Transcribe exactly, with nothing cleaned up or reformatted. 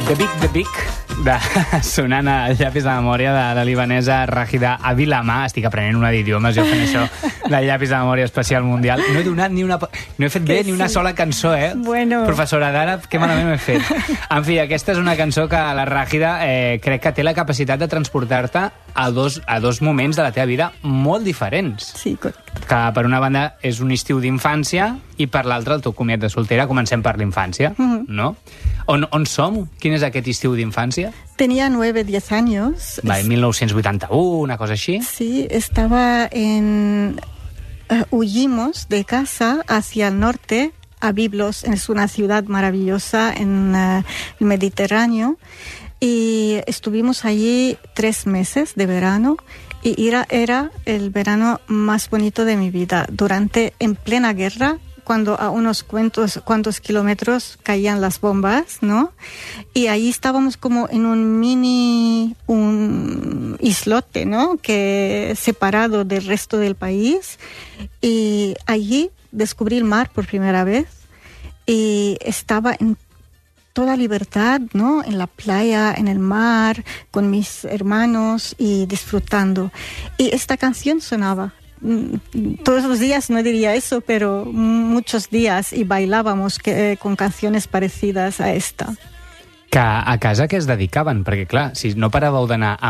The Big, The Big, de, sonant al llapis de memòria de la libanesa Ràgida Avilamà. Estic aprenent una d'idiomes, jo fent això del llapis de memòria especial mundial. No he donat ni una... No he fet bé ni una sola cançó, eh? Bueno. Professora d'àrab, que malament ho he fet. En fi, aquesta és una cançó que la Ràgida eh, crec que té la capacitat de transportar-te a dos, a dos moments de la teva vida molt diferents. Sí, correcte. Que per una banda és un estiu d'infància i per l'altra el teu comiat de soltera. Comencem per l'infància, Mm-hmm. no? On, on som? Quin és aquest estiu d'infància? Tenía nueve, diez años. Va, en mil nou-cents vuitanta-u, una cosa així? Sí, estaba en... Uh, huyimos de casa hacia el norte, a Biblos, es una ciudad maravillosa en uh, el Mediterráneo, y estuvimos allí tres meses de verano, y era, era el verano más bonito de mi vida. Durante, en plena guerra, cuando a unos cuantos, cuantos kilómetros caían las bombas, ¿no? Y ahí estábamos como en un mini, un islote, ¿no? Que separado del resto del país. Y allí descubrí el mar por primera vez y estaba en toda libertad, ¿no? En la playa, en el mar, con mis hermanos y disfrutando. Y esta canción sonaba todos los días, no diría eso, pero muchos días, y bailábamos que, eh, con canciones parecidas a esta. Que a casa què es dedicaven? Perquè, clar, si no paràveu d'anar a